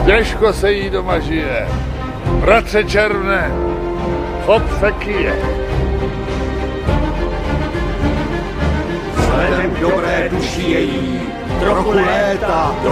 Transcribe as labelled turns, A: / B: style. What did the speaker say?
A: Těžko se jí doma žije. Bratře Červne, chod se kyje.
B: Vzhledem k dobré duši její, trochu léta do